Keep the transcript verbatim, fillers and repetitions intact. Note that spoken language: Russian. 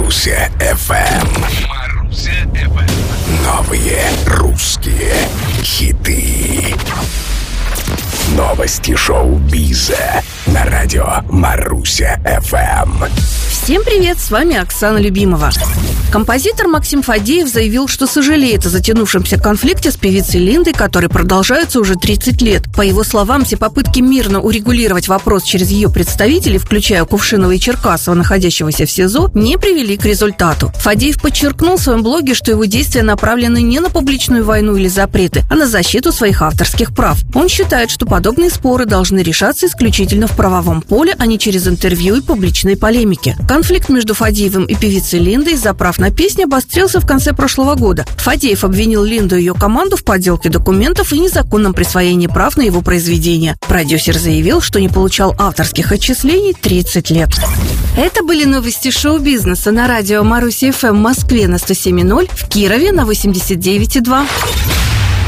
Маруся эф эм. Маруся эф эм. Новые русские хиты. Новости шоу-биза на радио Маруся эф эм. Всем привет, с вами Оксана Любимова. Композитор Максим Фадеев заявил, что сожалеет о затянувшемся конфликте с певицей Линдой, который продолжается уже тридцать лет. По его словам, все попытки мирно урегулировать вопрос через ее представителей, включая Кувшинова и Черкасова, находящегося в СИЗО, не привели к результату. Фадеев подчеркнул в своем блоге, что его действия направлены не на публичную войну или запреты, а на защиту своих авторских прав. Он считает, что подобные споры должны решаться исключительно в правовом поле, а не через интервью и публичные полемики. Конфликт между Фадеевым и певицей Линдой из-за прав на песню обострился в конце прошлого года. Фадеев обвинил Линду и ее команду в подделке документов и незаконном присвоении прав на его произведение. Продюсер заявил, что не получал авторских отчислений тридцать лет. Это были новости шоу-бизнеса на радио Маруся эф эм в Москве на сто семь и ноль, в Кирове на восемьдесят девять и два.